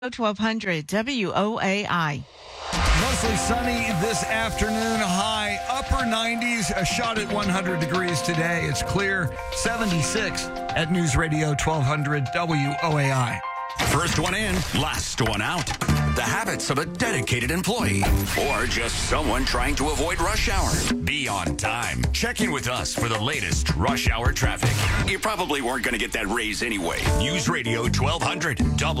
1200 WOAI. Mostly sunny this afternoon. High upper 90s. A shot at 100 degrees today. It's clear. 76 at News Radio 1200 WOAI. First one in, last one out. The habits of a dedicated employee or just someone trying to avoid rush hour. Be on time. Check in with us for the latest rush hour traffic. You probably weren't going to get that raise anyway. News Radio 1200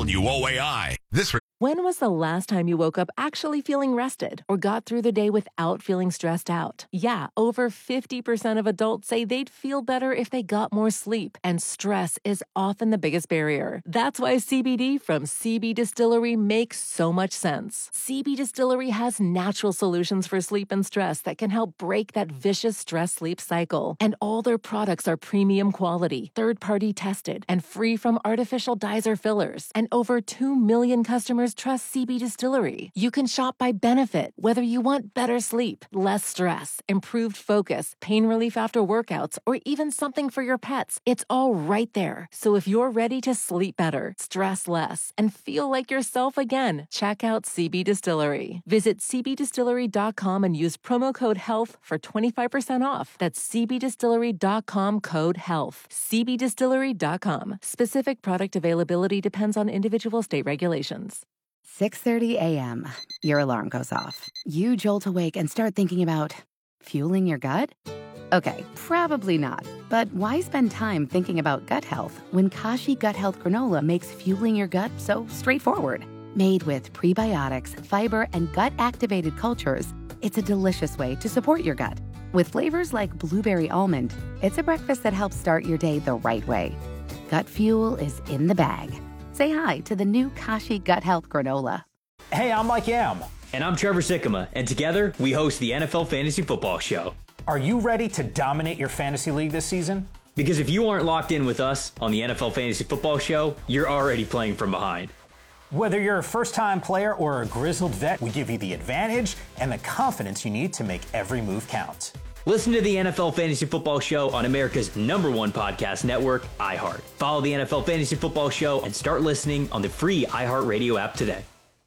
WOAI. When was the last time you woke up actually feeling rested or got through the day without feeling stressed out? Yeah, over 50% of adults say they'd feel better if they got more sleep, and stress is often the biggest barrier. That's why CBD from CB Distillery makes so much sense. CB Distillery has natural solutions for sleep and stress that can help break that vicious stress-sleep cycle. And all their products are premium quality, third-party tested, and free from artificial dyes or fillers. And over 2 million customers trust CB Distillery. You can shop by benefit, whether you want better sleep, less stress, improved focus, pain relief after workouts, or even something for your pets. It's all right there. So if you're ready to sleep better, stress less, and feel like yourself again, check out CB Distillery. Visit cbdistillery.com and use promo code HEALTH for 25% off. That's cbdistillery.com code HEALTH. cbdistillery.com. Specific product availability depends on individual state regulations. 6:30 a.m. Your alarm goes off. You jolt awake and start thinking about fueling your gut? Okay, probably not. But why spend time thinking about gut health when Kashi Gut Health Granola makes fueling your gut so straightforward? Made with prebiotics, fiber, and gut-activated cultures, it's a delicious way to support your gut. With flavors like blueberry almond, it's a breakfast that helps start your day the right way. Gut fuel is in the bag. Say hi to the new Kashi Gut Health Granola. Hey, I'm Mike Yam. And I'm Trevor Sikkema, and together we host the NFL Fantasy Football Show. Are you ready to dominate your fantasy league this season? Because if you aren't locked in with us on the NFL Fantasy Football Show, you're already playing from behind. Whether you're a first-time player or a grizzled vet, we give you the advantage and the confidence you need to make every move count. Listen to the NFL Fantasy Football Show on America's #1 podcast network, iHeart. Follow the NFL Fantasy Football Show and start listening on the free iHeartRadio app today.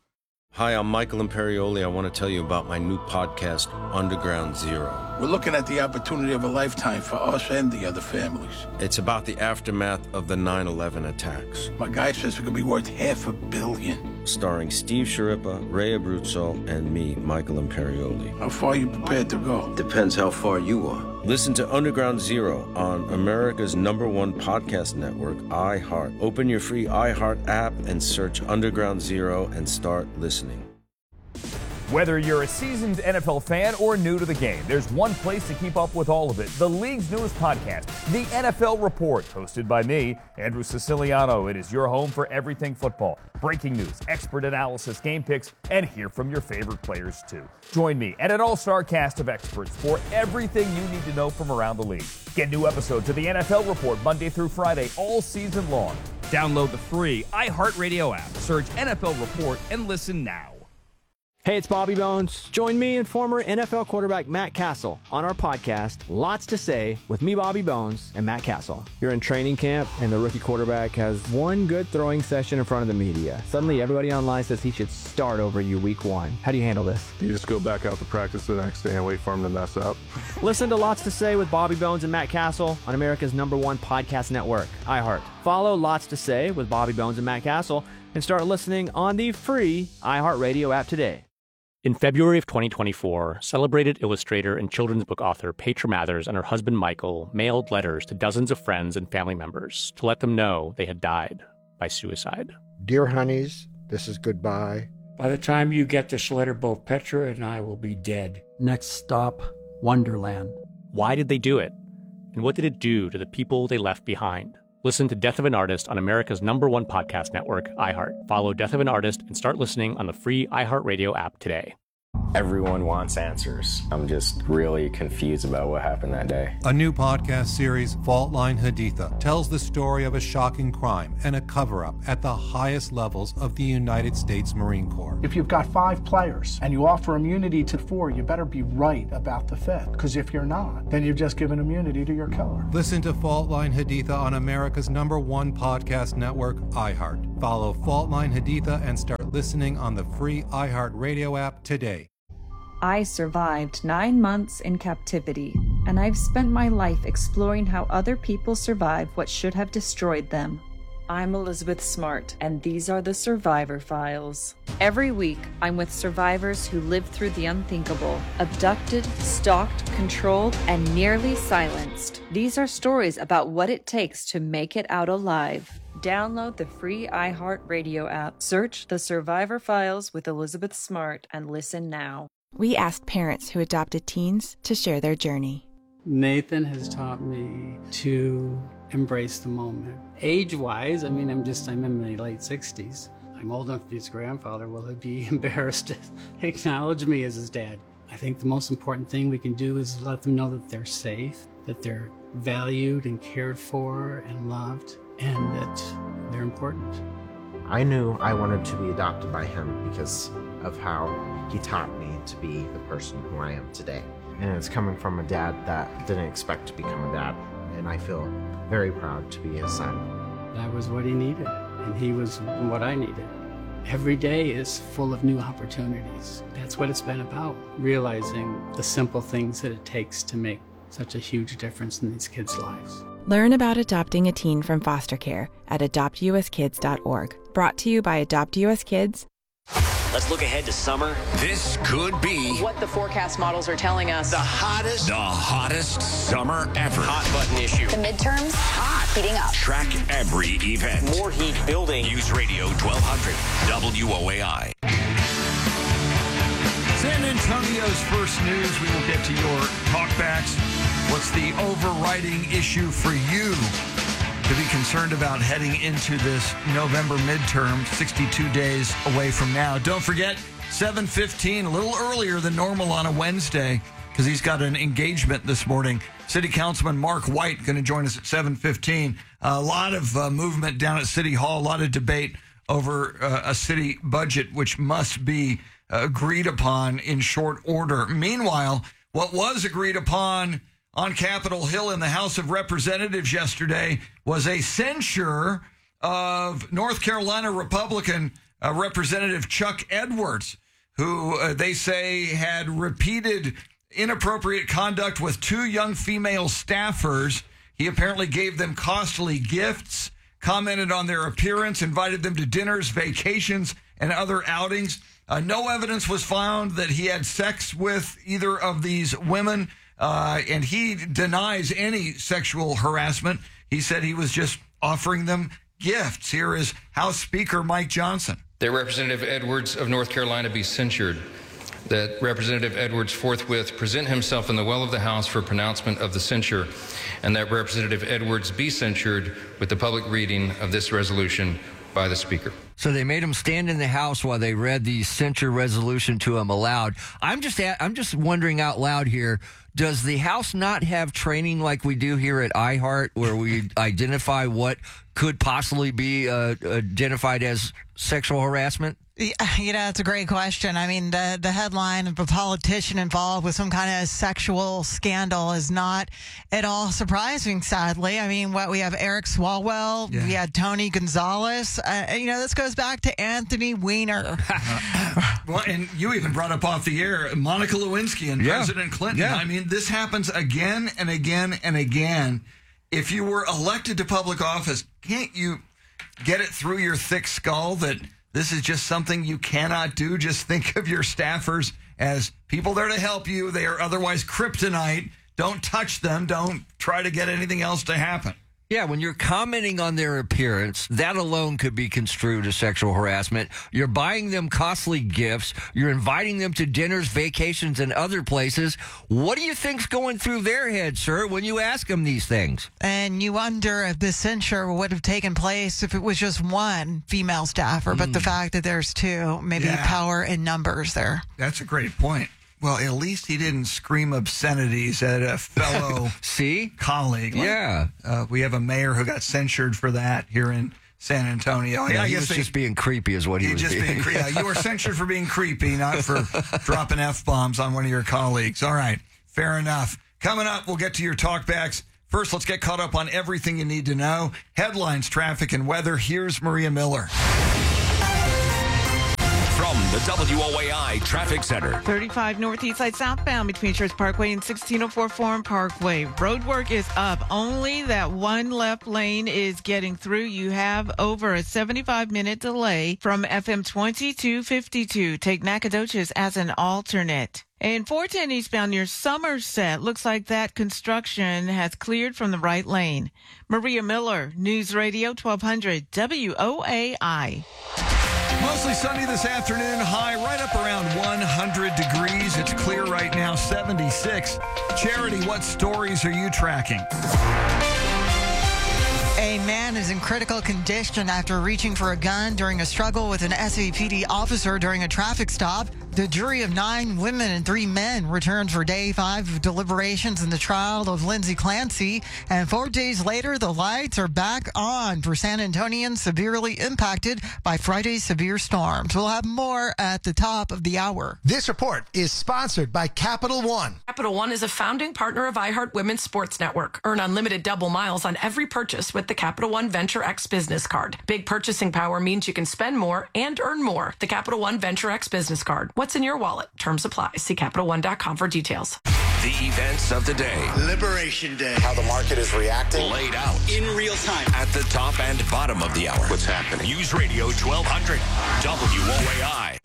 Hi, I'm Michael Imperioli. I want to tell you about my new podcast, Underground Zero. We're looking at the opportunity of a lifetime for us and the other families. It's about the aftermath of the 9/11 attacks. My guy says it could be worth $500 million. Starring Steve Sciarippa, Ray Abruzzo, and me, Michael Imperioli. How far are you prepared to go? Depends how far you are. Listen to Underground Zero on America's #1 podcast network, iHeart. Open your free iHeart app and search Underground Zero and start listening. Whether you're a seasoned NFL fan or new to the game, there's one place to keep up with all of it. The league's newest podcast, The NFL Report, hosted by me, Andrew Siciliano. It is your home for everything football. Breaking news, expert analysis, game picks, and hear from your favorite players too. Join me and an all-star cast of experts for everything you need to know from around the league. Get new episodes of The NFL Report Monday through Friday all season long. Download the free iHeartRadio app. Search NFL Report and listen now. Hey, it's Bobby Bones. Join me and former NFL quarterback Matt Castle on our podcast, Lots to Say, with me, Bobby Bones, and Matt Castle. You're in training camp, and the rookie quarterback has one good throwing session in front of the media. Suddenly, everybody online says he should start over you week 1. How do you handle this? You just go back out to practice the next day and wait for him to mess up. Listen to Lots to Say with Bobby Bones and Matt Castle on America's #1 podcast network, iHeart. Follow Lots to Say with Bobby Bones and Matt Castle and start listening on the free iHeartRadio app today. In February of 2024, celebrated illustrator and children's book author Petra Mathers and her husband Michael mailed letters to dozens of friends and family members to let them know they had died by suicide. Dear honeys, this is goodbye. By the time you get this letter, both Petra and I will be dead. Next stop, Wonderland. Why did they do it? And what did it do to the people they left behind? Listen to Death of an Artist on America's #1 podcast network, iHeart. Follow Death of an Artist and start listening on the free iHeartRadio app today. Everyone wants answers. I'm just really confused about what happened that day. A new podcast series, Fault Line Haditha, tells the story of a shocking crime and a cover-up at the highest levels of the United States Marine Corps. If you've got 5 players and you offer immunity to 4, you better be right about the 5th, because if you're not, then you've just given immunity to your killer. Listen to Fault Line Haditha on America's #1 podcast network, iHeart. Follow Fault Line Haditha and start listening on the free iHeart Radio app today. I survived 9 months in captivity, and I've spent my life exploring how other people survive what should have destroyed them. I'm Elizabeth Smart, and these are the Survivor Files. Every week, I'm with survivors who lived through the unthinkable, abducted, stalked, controlled, and nearly silenced. These are stories about what it takes to make it out alive. Download the free iHeart Radio app, search The Survivor Files with Elizabeth Smart, and listen now. We asked parents who adopted teens to share their journey. Nathan has taught me to embrace the moment. Age-wise, I'm in my late 60s. I'm old enough to be his grandfather. Will he be embarrassed to acknowledge me as his dad? I think the most important thing we can do is let them know that they're safe, that they're valued and cared for and loved, and that they're important. I knew I wanted to be adopted by him because of how he taught me to be the person who I am today. And it's coming from a dad that didn't expect to become a dad. And I feel very proud to be his son. That was what he needed, and he was what I needed. Every day is full of new opportunities. That's what it's been about, realizing the simple things that it takes to make such a huge difference in these kids' lives. Learn about adopting a teen from foster care at adoptuskids.org. Brought to you by Adopt US Kids. Let's look ahead to summer. This could be what the forecast models are telling us. The hottest summer ever. Hot button issue. The midterms, hot, heating up. Track every event. More heat building. News Radio 1200, WOAI. San Antonio's first news. We will get to your talkbacks. What's the overriding issue for you to be concerned about heading into this November midterm, 62 days away from now? Don't forget, 7:15, a little earlier than normal on a Wednesday, because he's got an engagement this morning. City Councilman Mark White going to join us at 7:15. A lot of movement down at City Hall, a lot of debate over a city budget, which must be agreed upon in short order. Meanwhile, what was agreed upon on Capitol Hill in the House of Representatives yesterday was a censure of North Carolina Republican Representative Chuck Edwards, who they say had repeated inappropriate conduct with 2 young female staffers. He apparently gave them costly gifts, commented on their appearance, invited them to dinners, vacations, and other outings. No evidence was found that he had sex with either of these women. And he denies any sexual harassment. He said he was just offering them gifts. Here is House Speaker Mike Johnson. That Representative Edwards of North Carolina be censured. That Representative Edwards forthwith present himself in the well of the House for pronouncement of the censure. And that Representative Edwards be censured with the public reading of this resolution by the Speaker. So they made him stand in the House while they read the censure resolution to him aloud. I'm just wondering out loud here, does the House not have training like we do here at iHeart, where we identify what could possibly be identified as sexual harassment? It's a great question. I mean, the headline of a politician involved with some kind of sexual scandal is not at all surprising, sadly. I mean, we have Eric Swalwell, we had Tony Gonzalez. This goes back to Anthony Weiner. Well, and you even brought up off the air Monica Lewinsky and President Clinton. Yeah. I mean, this happens again and again and again. If you were elected to public office, can't you get it through your thick skull that this is just something you cannot do? Just think of your staffers as people there to help you. They are otherwise kryptonite. Don't touch them. Don't try to get anything else to happen. Yeah, when you're commenting on their appearance, that alone could be construed as sexual harassment. You're buying them costly gifts. You're inviting them to dinners, vacations, and other places. What do you think's going through their heads, sir, when you ask them these things? And you wonder if this censure would have taken place if it was just one female staffer, but the fact that there's two, maybe power in numbers there. That's a great point. Well, at least he didn't scream obscenities at a fellow colleague. We have a mayor who got censured for that here in San Antonio. Yeah, he was just being creepy is what he was being. You were censured for being creepy, not for dropping F-bombs on one of your colleagues. All right, fair enough. Coming up, we'll get to your talkbacks. First, let's get caught up on everything you need to know. Headlines, traffic, and weather. Here's Maria Miller. From the WOAI Traffic Center. 35 northeast side southbound between Church Parkway and 1604 Forum Parkway. Roadwork is up. Only that one left lane is getting through. You have over a 75-minute delay from FM 2252. Take Nacogdoches as an alternate. And 410 eastbound near Somerset. Looks like that construction has cleared from the right lane. Maria Miller, News Radio 1200 WOAI. Mostly sunny this afternoon, high right up around 100 degrees. It's clear right now, 76. Charity, what stories are you tracking? A man is in critical condition after reaching for a gun during a struggle with an SAPD officer during a traffic stop. The jury of 9 women and 3 men returned for day 5 of deliberations in the trial of Lindsay Clancy. And 4 days later, the lights are back on for San Antonians severely impacted by Friday's severe storms. We'll have more at the top of the hour. This report is sponsored by Capital One. Capital One is a founding partner of iHeart Women's Sports Network. Earn unlimited double miles on every purchase with the Capital One Venture X business card. Big purchasing power means you can spend more and earn more. The Capital One Venture X business card. What's in your wallet? Terms apply. See CapitalOne.com for details. The events of the day. Liberation Day. How the market is reacting. Laid out. In real time. At the top and bottom of the hour. What's happening? News Radio 1200. WOAI.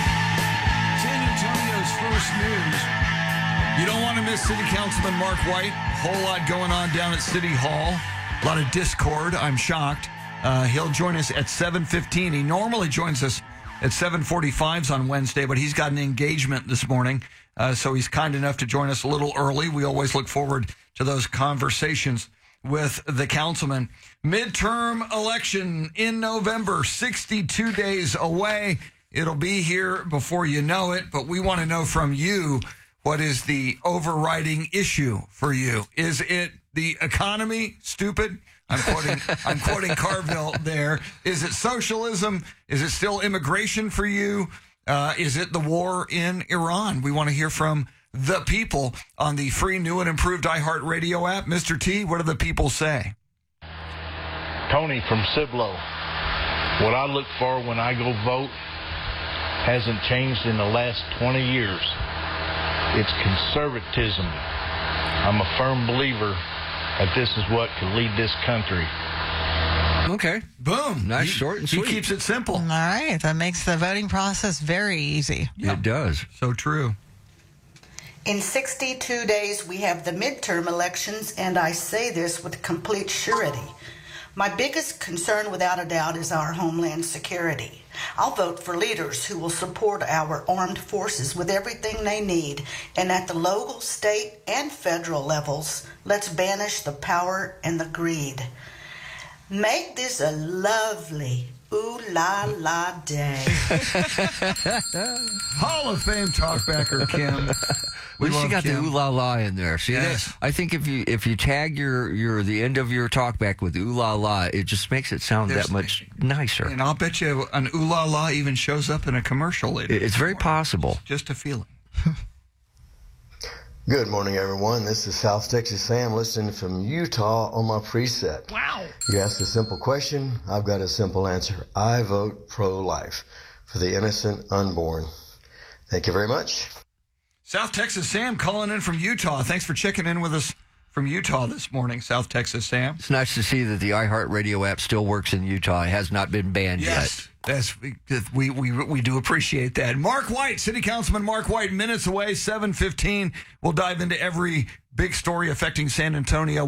San Antonio's first news. You don't want to miss City Councilman Mark White. Whole lot going on down at City Hall. A lot of discord. I'm shocked. He'll join us at 7:15. He normally joins us at 7:45 on Wednesday, but he's got an engagement this morning, so he's kind enough to join us a little early. We always look forward to those conversations with the councilman. Midterm election in November, 62 days away. It'll be here before you know it, but we want to know from you, what is the overriding issue for you? Is it the economy, stupid? I'm quoting Carville there. Is it socialism? Is it still immigration for you? Is it the war in Iran? We want to hear from the people on the free, new, and improved iHeartRadio app. Mr. T, what do the people say? Tony from Cibolo. What I look for when I go vote hasn't changed in the last 20 years. It's conservatism. I'm a firm believer that this is what could lead this country. Okay. Boom. Nice, short and sweet. He keeps it simple. All right. That makes the voting process very easy. Yeah. It does. So true. In 62 days, we have the midterm elections, and I say this with complete surety. My biggest concern, without a doubt, is our homeland security. I'll vote for leaders who will support our armed forces with everything they need, and at the local, state, and federal levels, let's banish the power and the greed. Make this a lovely ooh-la-la day. Hall of Fame talkbacker, Kim. At least you got Kim. The ooh-la-la in there. See, yes. I think if you tag your the end of your talkback with ooh-la-la, it just makes it sound that much nicer. And I'll bet you an ooh-la-la even shows up in a commercial later. It's very possible. Just a feeling. Good morning, everyone. This is South Texas Sam listening from Utah on my preset. Wow. You asked a simple question. I've got a simple answer. I vote pro-life for the innocent unborn. Thank you very much. South Texas Sam calling in from Utah. Thanks for checking in with us from Utah this morning, South Texas Sam. It's nice to see that the iHeartRadio app still works in Utah. It has not been banned yet. Yes, we do appreciate that. Mark White, City Councilman Mark White, minutes away, 7:15. We'll dive into every big story affecting San Antonio with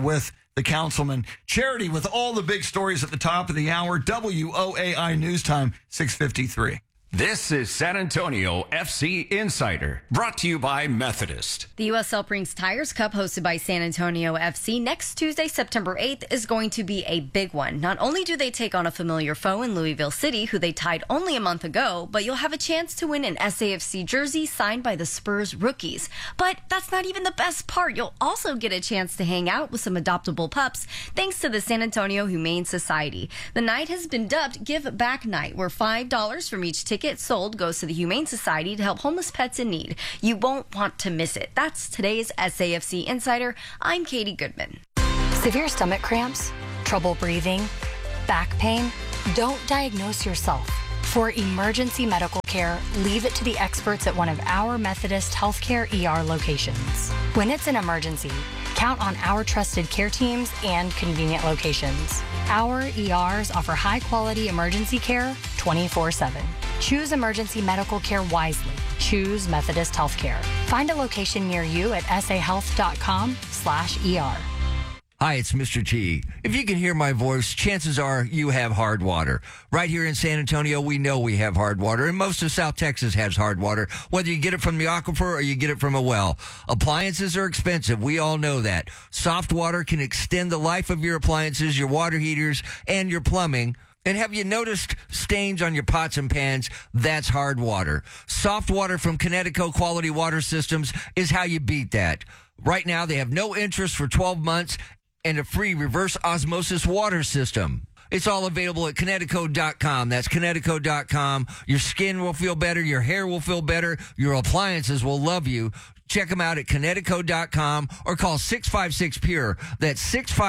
the councilman. Charity with all the big stories at the top of the hour. WOAI News Time, 6:53. This is San Antonio FC Insider, brought to you by Methodist. The USL Brings Tires Cup, hosted by San Antonio FC next Tuesday, September 8th, is going to be a big one. Not only do they take on a familiar foe in Louisville City, who they tied only a month ago, but you'll have a chance to win an SAFC jersey signed by the Spurs rookies. But that's not even the best part. You'll also get a chance to hang out with some adoptable pups, thanks to the San Antonio Humane Society. The night has been dubbed Give Back Night, where $5 from each ticket sold goes to the Humane Society to help homeless pets in need. You won't want to miss it. That's today's SAFC Insider. I'm Katie Goodman. Severe stomach cramps, trouble breathing, back pain? Don't diagnose yourself. For emergency medical care, leave it to the experts at one of our Methodist Healthcare ER locations. When it's an emergency, count on our trusted care teams and convenient locations. Our ERs offer high-quality emergency care 24/7. Choose emergency medical care wisely. Choose Methodist Healthcare. Find a location near you at sahealth.com/ER. Hi, it's Mr. T. If you can hear my voice, chances are you have hard water. Right here in San Antonio, we know we have hard water, and most of South Texas has hard water, whether you get it from the aquifer or you get it from a well. Appliances are expensive. We all know that. Soft water can extend the life of your appliances, your water heaters, and your plumbing. And have you noticed stains on your pots and pans? That's hard water. Soft water from Connecticut Quality Water Systems is how you beat that. Right now, they have no interest for 12 months and a free reverse osmosis water system. It's all available at Connecticut.com. That's Connecticut.com. Your skin will feel better. Your hair will feel better. Your appliances will love you. Check them out at Connecticut.com or call 656-PURE. That's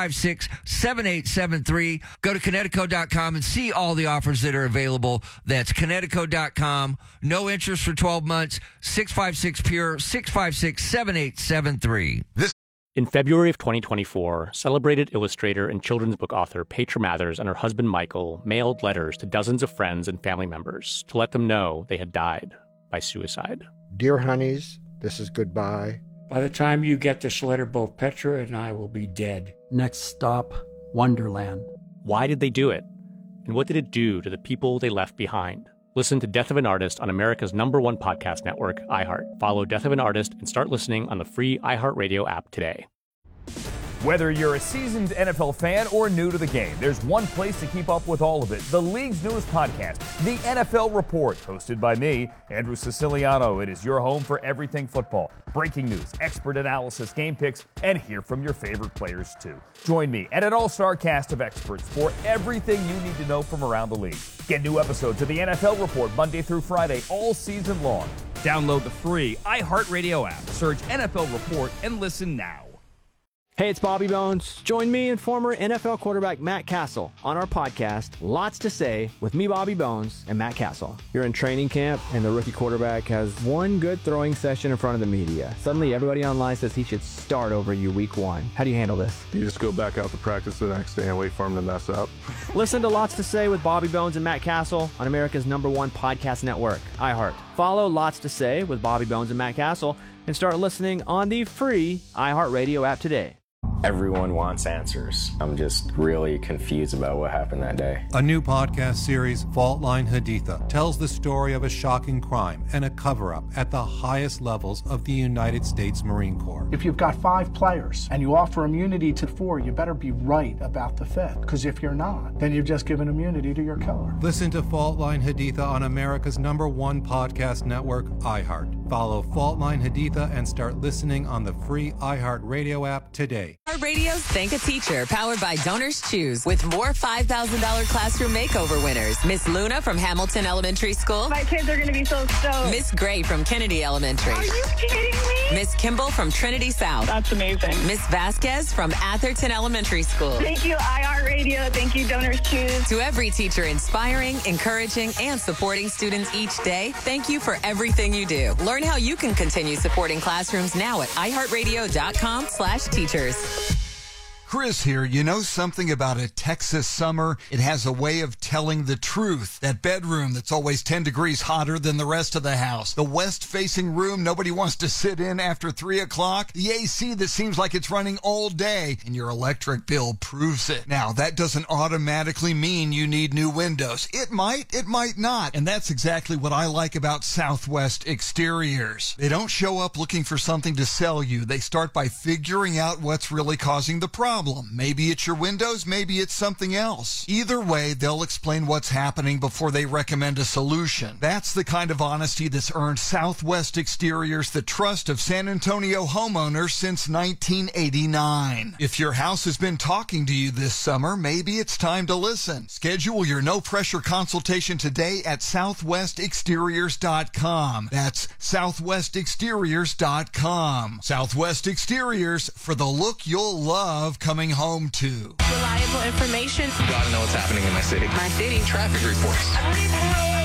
656-7873. Go to Connecticut.com and see all the offers that are available. That's Connecticut.com. No interest for 12 months. 656-PURE, 656-7873. In February of 2024, celebrated illustrator and children's book author Petra Mathers and her husband Michael mailed letters to dozens of friends and family members to let them know they had died by suicide. Dear honeys, this is goodbye. By the time you get this letter, both Petra and I will be dead. Next stop, Wonderland. Why did they do it? And what did it do to the people they left behind? Listen to Death of an Artist on America's #1 podcast network, iHeart. Follow Death of an Artist and start listening on the free iHeartRadio app today. Whether you're a seasoned NFL fan or new to the game, there's one place to keep up with all of it. The league's newest podcast, The NFL Report, hosted by me, Andrew Siciliano. It is your home for everything football. Breaking news, expert analysis, game picks, and hear from your favorite players too. Join me and an all-star cast of experts for everything you need to know from around the league. Get new episodes of The NFL Report Monday through Friday all season long. Download the free iHeartRadio app. Search NFL Report and listen now. Hey, it's Bobby Bones. Join me and former NFL quarterback Matt Castle on our podcast, Lots to Say, with me, Bobby Bones, and Matt Castle. You're in training camp, and the rookie quarterback has one good throwing session in front of the media. Suddenly, everybody online says he should start over you week one. How do you handle this? You just go back out to practice the next day and wait for him to mess up. Listen to Lots to Say with Bobby Bones and Matt Castle on America's #1 podcast network, iHeart. Follow Lots to Say with Bobby Bones and Matt Castle and start listening on the free iHeartRadio app today. Everyone wants answers. I'm just really confused about what happened that day. A new podcast series, Fault Line Haditha, tells the story of a shocking crime and a cover-up at the highest levels of the United States Marine Corps. If you've got 5 players and you offer immunity to 4, you better be right about the 5th. Because if you're not, then you've just given immunity to your killer. Listen to Fault Line Haditha on America's #1 podcast network, iHeart. Follow Fault Line Haditha and start listening on the free iHeart Radio app today. Radio's Thank a Teacher, powered by Donors Choose, with more $5,000 classroom makeover winners. Miss Luna from Hamilton Elementary School. My kids are going to be so stoked. Miss Gray from Kennedy Elementary. Are you kidding me? Miss Kimball from Trinity South. That's amazing. Miss Vasquez from Atherton Elementary School. Thank you, iHeart Radio. Thank you, Donors Choose. To every teacher inspiring, encouraging, and supporting students each day, thank you for everything you do. Learn how you can continue supporting classrooms now at iHeartRadio.com/teachers. Chris here. You know something about a Texas summer? It has a way of telling the truth. That bedroom that's always 10 degrees hotter than the rest of the house. The west-facing room nobody wants to sit in after 3 o'clock. The AC that seems like it's running all day, and your electric bill proves it. Now, that doesn't automatically mean you need new windows. It might not. And that's exactly what I like about Southwest Exteriors. They don't show up looking for something to sell you. They start by figuring out what's really causing the problem. Maybe it's your windows, maybe it's something else. Either way, they'll explain what's happening before they recommend a solution. That's the kind of honesty that's earned Southwest Exteriors the trust of San Antonio homeowners since 1989. If your house has been talking to you this summer, maybe it's time to listen. Schedule your no-pressure consultation today at southwestexteriors.com. That's southwestexteriors.com. Southwest Exteriors, for the look you'll love coming home to. Reliable information. Gotta know what's happening in my city. My city. Traffic reports.